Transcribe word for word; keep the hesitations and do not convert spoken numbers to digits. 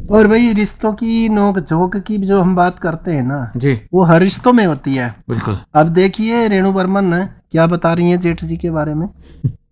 और भाई रिश्तों की नोक झोंक की जो हम बात करते हैं ना जी, वो हर रिश्तों में होती है। बिल्कुल। अब देखिए रेणु बर्मन क्या बता रही हैं जेठ जी के बारे में।